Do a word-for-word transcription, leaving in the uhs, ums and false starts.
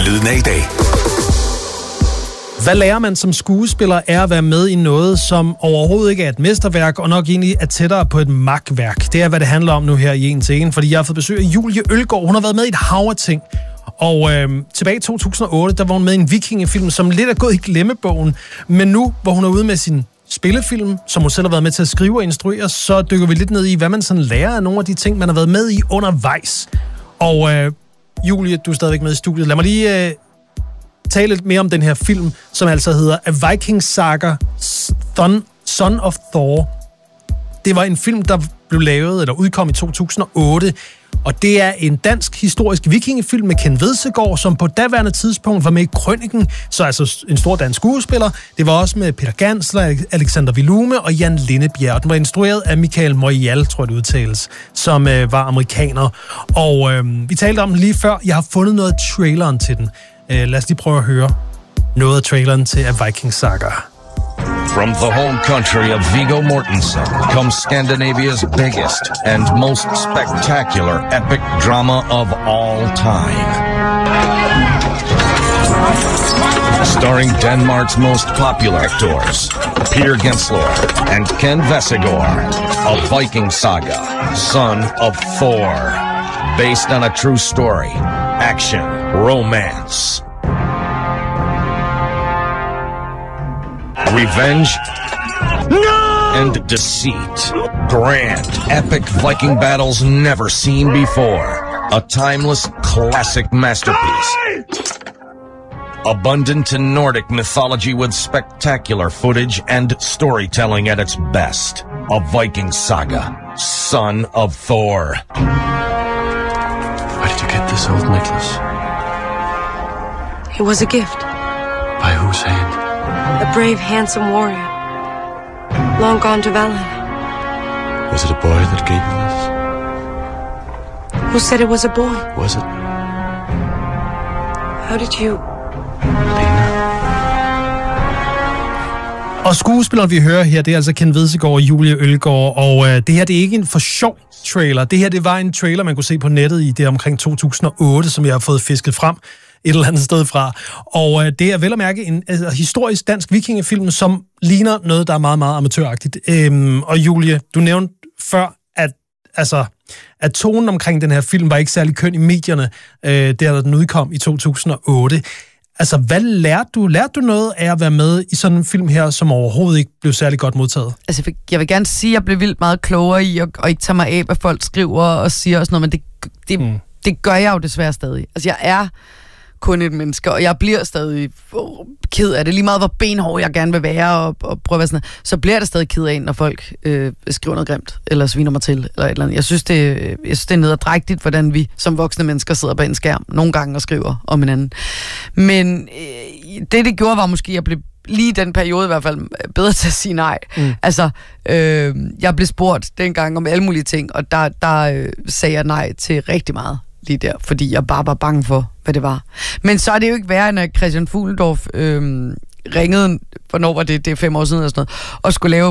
Lyden af i dag. Hvad lærer man som skuespiller er at være med i noget, som overhovedet ikke er et mesterværk, og nok egentlig er tættere på et magtværk. Det er, hvad det handler om nu her i En til En, fordi jeg har fået besøg af Julie Ølgaard. Hun har været med i et hav af ting. Og øh, tilbage i to tusind og otte, der var hun med i en vikingefilm, som lidt er gået i glemmebogen. Men nu, hvor hun er ude med sin spillefilm, som hun selv har været med til at skrive og instruere, så dykker vi lidt ned i, hvad man sådan lærer af nogle af de ting, man har været med i undervejs. Og øh, Julie, du er stadigvæk med i studiet. Lad mig lige øh, tale lidt mere om den her film, som altså hedder A Viking Saga, Son of Thor. Det var en film, der blev lavet, eller udkom i to tusind og otte, og det er en dansk historisk vikingefilm med Ken Vedsegaard, som på daværende tidspunkt var med i Krøniken, så altså en stor dansk skuespiller. Det var også med Peter Gansler, Alexander Vilume og Jan Lindebjerg. Den var instrueret af Michael Moyal, tror jeg det udtales, som øh, var amerikaner. Og øh, vi talte om den lige før. Jeg har fundet noget af traileren til den. Øh, lad os lige prøve at høre noget af traileren til A Viking Saga. From the home country of Viggo Mortensen comes Scandinavia's biggest and most spectacular epic drama of all time. Starring Denmark's most popular actors, Peter Gensler and Ken Vedsegaard, A Viking Saga, Son of Thor. Based on a true story, action, romance, revenge, no! And deceit. Grand, epic Viking battles never seen before. A timeless classic masterpiece. Abundant in Nordic mythology with spectacular footage and storytelling at its best. A Viking Saga, Son of Thor. Where did you get this old necklace? It was a gift. By whose hand? A brave, handsome warrior. Long gone to Valhalla. Was it a boy that gave you this? Who said it was a boy? Was it? How did you... Lena? Og skuespilleren, vi hører her, det er altså Ken Vedsegaard og Julie Ølgaard, og øh, det her, det er ikke en for sjov trailer. Det her, det var en trailer, man kunne se på nettet i det omkring to tusind og otte, som jeg har fået fisket frem et eller andet sted fra. Og øh, det er vel at mærke en altså, historisk dansk vikingefilm, som ligner noget, der er meget, meget amatøragtigt. Øhm, og Julie, du nævnte før, at, altså, at tonen omkring den her film var ikke særlig køn i medierne, øh, der den udkom i to tusind og otte. Altså, hvad lærte du? Lærte du noget af at være med i sådan en film her, som overhovedet ikke blev særlig godt modtaget? Altså, jeg vil gerne sige, at jeg blev vildt meget klogere i, at, og ikke tage mig af, hvad folk skriver og siger og sådan noget, men det, det, mm. det gør jeg jo desværre stadig. Altså, jeg er kun et menneske, og jeg bliver stadig oh, ked af det. Lige meget, hvor benhård jeg gerne vil være, og, og prøve at være sådan noget, så bliver jeg stadig ked af, når folk øh, skriver noget grimt, eller sviner mig til, eller et eller andet. Jeg synes, det, jeg synes, det er nederdrægtigt, hvordan vi som voksne mennesker sidder bag en skærm nogle gange og skriver om hinanden. Men øh, det, det gjorde, var måske, at jeg blev lige i den periode i hvert fald bedre til at sige nej. Mm. Altså, øh, jeg blev spurgt dengang om alle mulige ting, og der, der øh, sagde jeg nej til rigtig meget lige der, fordi jeg bare var bange for, hvad det var. Men så er det jo ikke værre, end at Christian Fuhldorff øh, ringede, hvornår var det, det er fem år siden eller sådan noget, og skulle lave